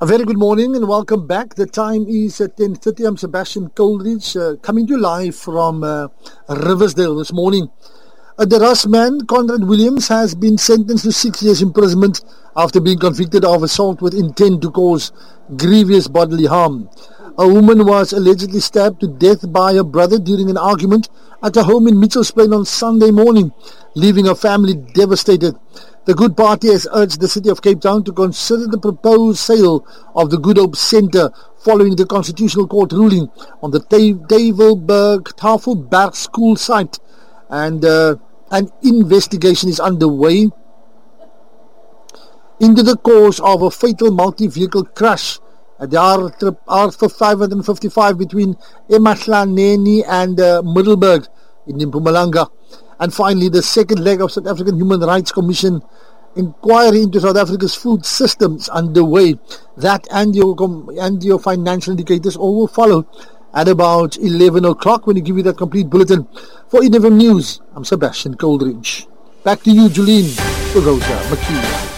A very good morning and welcome back. The time is at 10:30. I'm Sebastian Coleridge, coming to you live from Riversdale this morning. The Rust man, Conrad Williams, has been sentenced to 6 years imprisonment after being convicted of assault with intent to cause grievous bodily harm. A woman was allegedly stabbed to death by her brother during an argument at a home in Mitchells Plain on Sunday morning, leaving her family devastated. The Good Party has urged the City of Cape Town to consider the proposed sale of the Good Hope Centre following the Constitutional Court ruling on the Tafelberg school site, and an investigation is underway into the cause of a fatal multi-vehicle crash at the R555 between Ematlaneni and Middelburg in Mpumalanga. And finally, the second leg of South African Human Rights Commission inquiry into South Africa's food systems underway. That and your financial indicators all will follow at about 11 o'clock when we give you that complete bulletin. For EFM News, I'm Sebastian Coleridge. Back to you, Julene Rosa McKee.